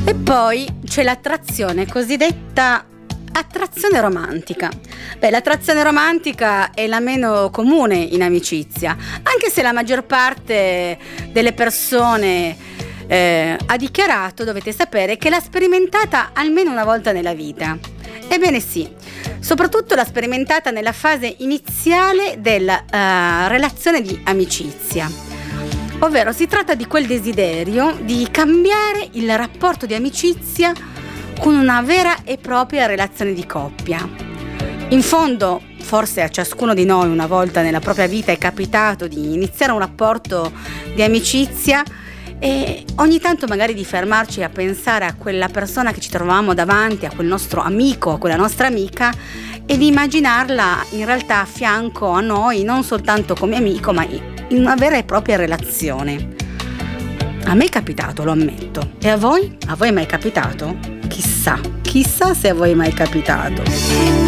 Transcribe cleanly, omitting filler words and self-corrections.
E poi c'è l'attrazione cosiddetta attrazione romantica. L'attrazione romantica è la meno comune in amicizia, anche se la maggior parte delle persone ha dichiarato, dovete sapere, che l'ha sperimentata almeno una volta nella vita. Ebbene sì, soprattutto l'ha sperimentata nella fase iniziale della relazione di amicizia. Ovvero si tratta di quel desiderio di cambiare il rapporto di amicizia con una vera e propria relazione di coppia. In fondo, forse a ciascuno di noi una volta nella propria vita è capitato di iniziare un rapporto di amicizia e ogni tanto magari di fermarci a pensare a quella persona che ci trovavamo davanti, a quel nostro amico, a quella nostra amica, e di immaginarla in realtà a fianco a noi, non soltanto come amico, ma in una vera e propria relazione. A me è capitato, lo ammetto. E a voi? A voi è mai capitato? Chissà se a voi è mai capitato.